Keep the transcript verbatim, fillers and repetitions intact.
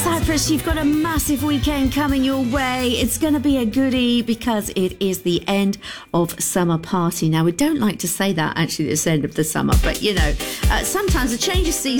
Cyprus, you've got a massive weekend coming your way. It's going to be a goodie because it is the end of summer party. Now, we don't like to say that, actually, it's the end of the summer, but, you know, uh, sometimes a change of season